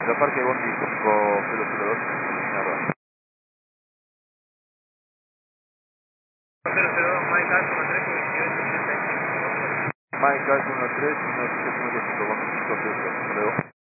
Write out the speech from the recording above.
Parque Bondi 5002. Nada. 002, Mike Alfa 3, 28, 85. Mike 13, 175, Bondi 5002.